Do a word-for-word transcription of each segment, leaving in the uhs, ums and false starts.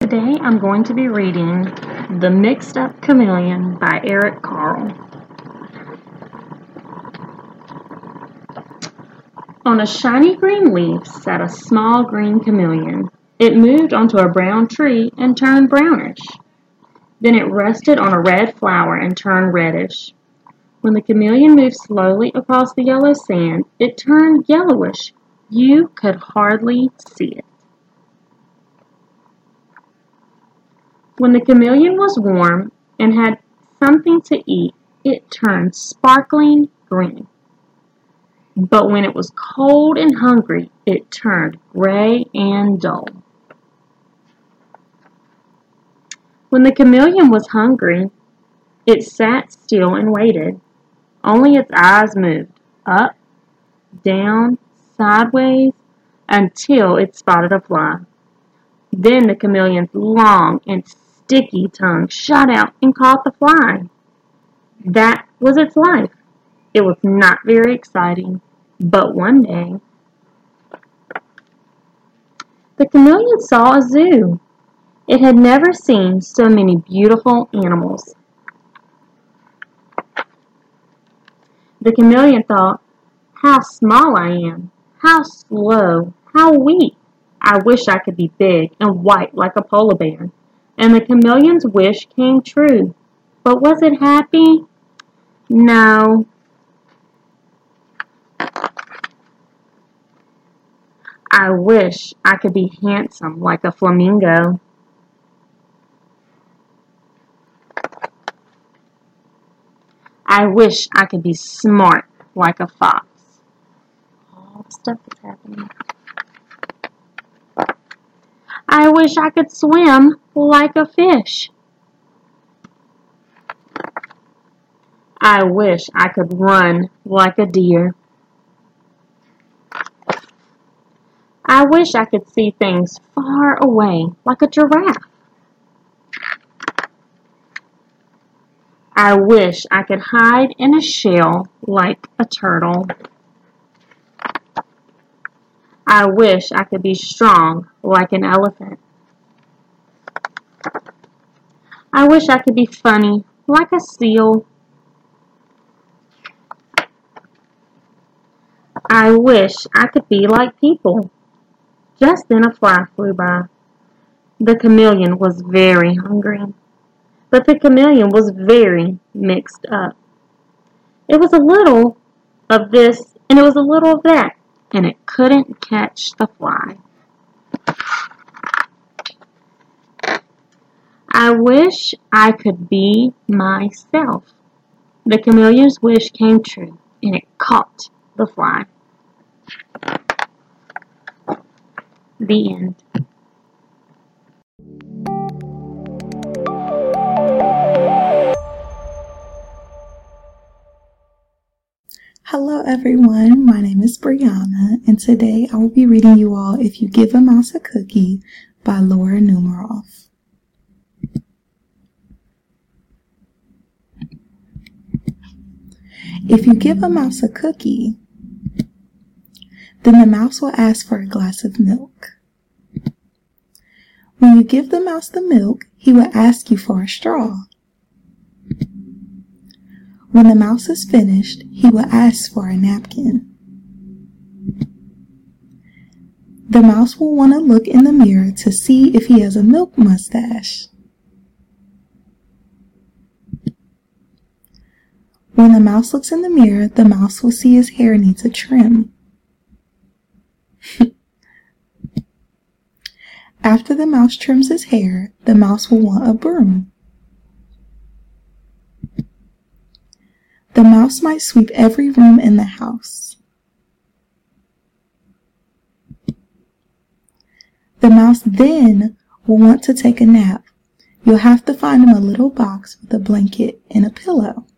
Today I'm going to be reading The Mixed Up Chameleon by Eric Carle. On a shiny green leaf sat a small green chameleon. It moved onto a brown tree and turned brownish. Then it rested on a red flower and turned reddish. When the chameleon moved slowly across the yellow sand, it turned yellowish. You could hardly see it. When the chameleon was warm and had something to eat, it turned sparkling green. But when it was cold and hungry, it turned gray and dull. When the chameleon was hungry, it sat still and waited. Only its eyes moved up, down, sideways, until it spotted a fly. Then the chameleon's long and sticky tongue shot out and caught the fly. That was its life. It was not very exciting, but one day, the chameleon saw a zoo. It had never seen so many beautiful animals. The chameleon thought, "How small I am, how slow, how weak. I wish I could be big and white like a polar bear." And the chameleon's wish came true. But was it happy? No. I wish I could be handsome like a flamingo. I wish I could be smart like a fox. All the stuff that's happening. I wish I could swim like a fish. I wish I could run like a deer. I wish I could see things far away like a giraffe. I wish I could hide in a shell like a turtle. I wish I could be strong like an elephant. I wish I could be funny like a seal. I wish I could be like people. Just then a fly flew by. The chameleon was very hungry, but the chameleon was very mixed up. It was a little of this and it was a little of that, and it couldn't catch the fly. I wish I could be myself. The chameleon's wish came true, and it caught the fly. The end. Hello everyone, my name is Brianna, and today I will be reading you all If You Give a Mouse a Cookie by Laura Numeroff. If you give a mouse a cookie, then the mouse will ask for a glass of milk. When you give the mouse the milk, he will ask you for a straw. When the mouse is finished, he will ask for a napkin. The mouse will want to look in the mirror to see if he has a milk mustache. When the mouse looks in the mirror, the mouse will see his hair needs a trim. After the mouse trims his hair, the mouse will want a broom. The mouse might sweep every room in the house. The mouse then will want to take a nap. You'll have to find him a little box with a blanket and a pillow.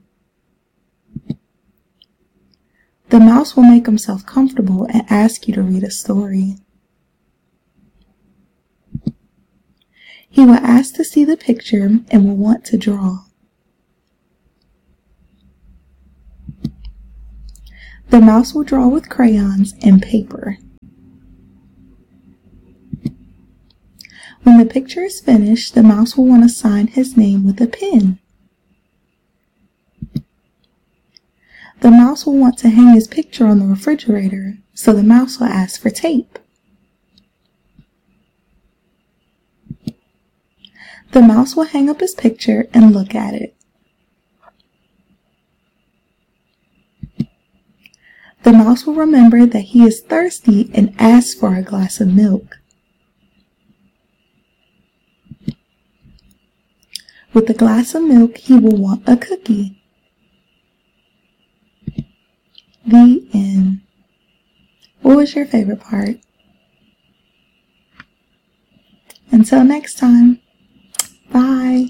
The mouse will make himself comfortable and ask you to read a story. He will ask to see the picture and will want to draw. The mouse will draw with crayons and paper. When the picture is finished, the mouse will want to sign his name with a pen. The mouse will want to hang his picture on the refrigerator, so the mouse will ask for tape. The mouse will hang up his picture and look at it. The mouse will remember that he is thirsty and ask for a glass of milk. With the glass of milk, he will want a cookie. The end. What was your favorite part? Until next time, bye.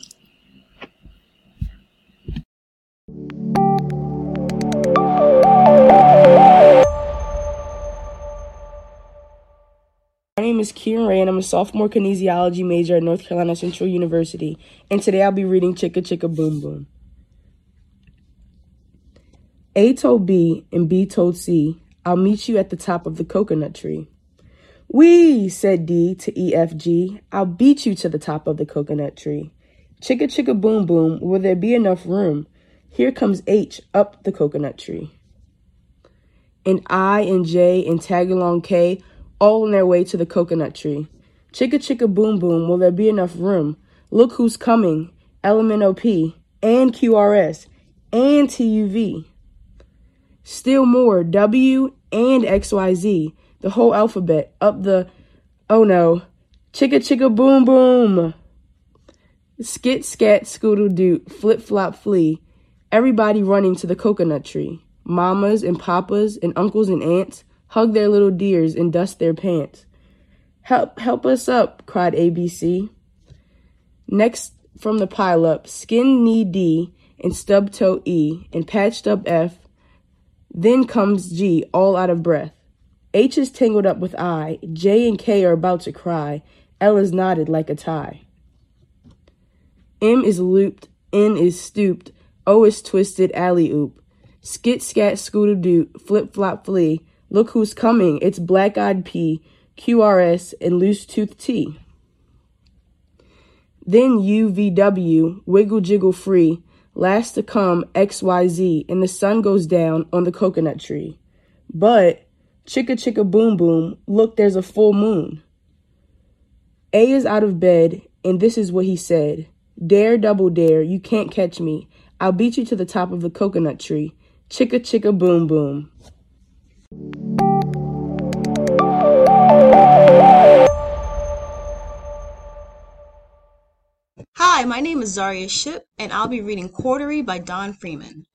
My name is Kieran Ray, and I'm a sophomore kinesiology major at North Carolina Central University, and today I'll be reading Chicka Chicka Boom Boom. A told B, and B told C, I'll meet you at the top of the coconut tree. Wee, said D to E F G, I'll beat you to the top of the coconut tree. Chicka Chicka Boom Boom, will there be enough room? Here comes H up the coconut tree. And I and J and tag along K, all on their way to the coconut tree. Chicka Chicka Boom Boom, will there be enough room? Look who's coming, L M N O P, and Q R S, and T U V. Still more, W and X Y Z, the whole alphabet, up the, oh no, Chicka Chicka Boom Boom. Skit, scat, scoodle doot, flip, flop, flee. Everybody running to the coconut tree. Mamas and papas and uncles and aunts hug their little dears and dust their pants. Help, help us up, cried A B C. Next from the pile-up, skin knee D and stub toe E and patched up F. Then comes G, all out of breath. H is tangled up with I. J and K are about to cry. L is knotted like a tie. M is looped. N is stooped. O is twisted alley-oop. Skit, scat, scoodle doot, flip, flop, flee. Look who's coming. It's black-eyed P, Q R S, and loose-toothed T. Then U V W, wiggle, jiggle, free. Last to come, X Y Z, and the sun goes down on the coconut tree. But, Chicka Chicka Boom Boom, look, there's a full moon. A is out of bed, and this is what he said. Dare, double dare, you can't catch me. I'll beat you to the top of the coconut tree. Chicka Chicka Boom Boom. Hi, my name is Zaria Ship, and I'll be reading Quartery by Don Freeman.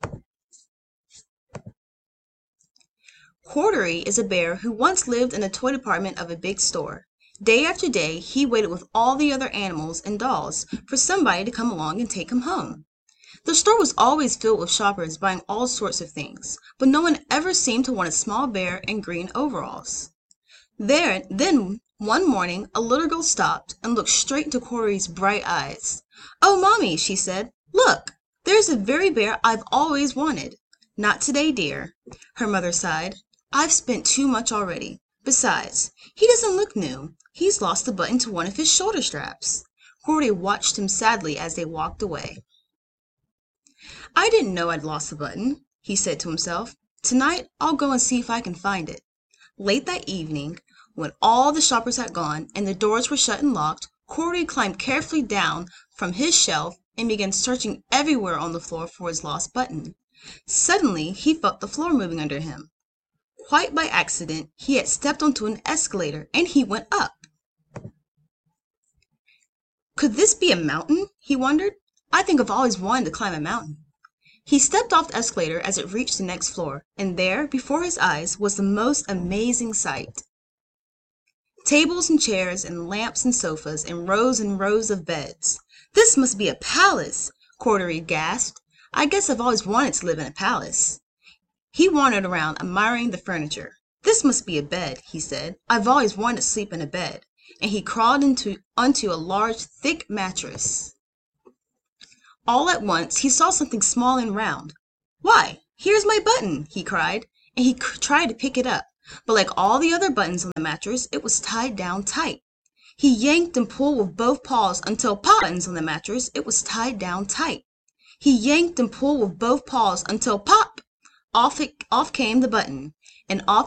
Quartery is a bear who once lived in the toy department of a big store. Day after day, he waited with all the other animals and dolls for somebody to come along and take him home. The store was always filled with shoppers buying all sorts of things, but no one ever seemed to want a small bear in green overalls. There, then, one morning, a little girl stopped and looked straight into Quartery's bright eyes. "Oh, Mommy," she said, "look, there's the very bear I've always wanted." "Not today, dear," her mother sighed. "I've spent too much already. Besides, he doesn't look new. He's lost the button to one of his shoulder straps." Quartery watched him sadly as they walked away. "I didn't know I'd lost the button," he said to himself. "Tonight I'll go and see if I can find it." Late that evening, when all the shoppers had gone and the doors were shut and locked, Quartery climbed carefully down from his shelf and began searching everywhere on the floor for his lost button. Suddenly, he felt the floor moving under him. Quite by accident, he had stepped onto an escalator, and he went up. Could this be a mountain? He wondered. I think I've always wanted to climb a mountain. He stepped off the escalator as it reached the next floor, and there, before his eyes, was the most amazing sight. Tables and chairs and lamps and sofas and rows and rows of beds. "This must be a palace," Quartery gasped. "I guess I've always wanted to live in a palace." He wandered around, admiring the furniture. "This must be a bed," he said. "I've always wanted to sleep in a bed." And he crawled into onto a large, thick mattress. All at once he saw something small and round. "Why, here's my button!" he cried, and he tried to pick it up. But like all the other buttons on the mattress, it was tied down tight. He yanked and pulled with both paws until pop buttons on the mattress. It was tied down tight. He yanked and pulled with both paws until pop! Off it, off came the button, and off